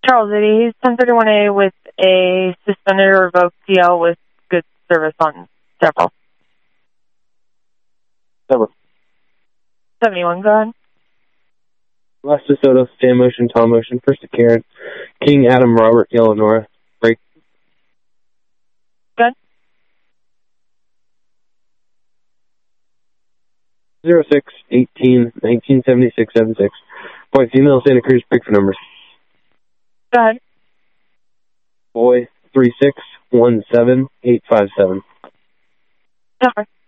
Charles City, he's 1031A with a suspended or revoked CL with good service on several. 71, go ahead. West DeSoto, stand motion, Tom motion, first to Karen. King, Adam, Robert, Yellow, Nora. Break. Good. 06-18-1976-76. Boy, female, Santa Cruz, break for numbers. Go ahead. Boy, 36-17-857. Number.